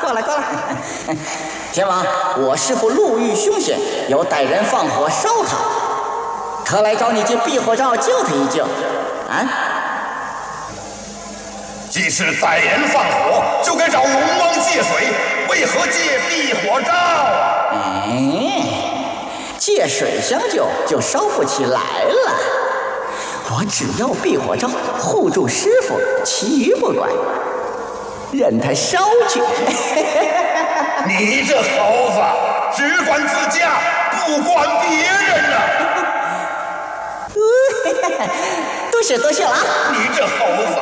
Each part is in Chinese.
过来。天王，我师父路遇凶险，有歹人放火烧他，特来找你借避火罩救他一救。啊？ 既是歹人放火，就该找龙王借水，为何借避火罩？ 借水相救就烧不起来了。我只要避火罩护住师傅，其余不管，任他烧去。 你这猴子，只管自家，不管别人呐！ 多谢了啊！ 你这猴子！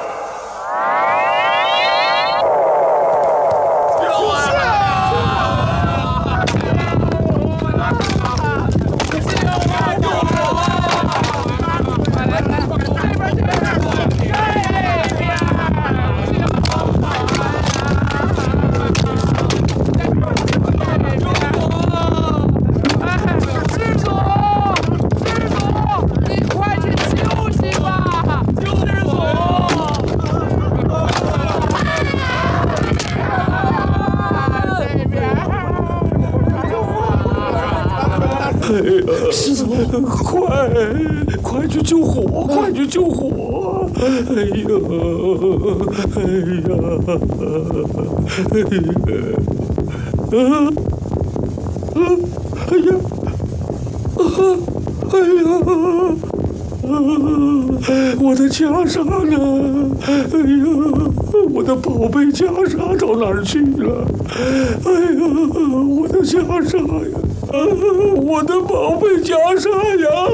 师傅，快去救火！快去救火！哎呀！我的袈裟呢？哎呀，我的宝贝袈裟到哪儿去了？哎呀，我的袈裟呀！我的宝贝袈裟呀！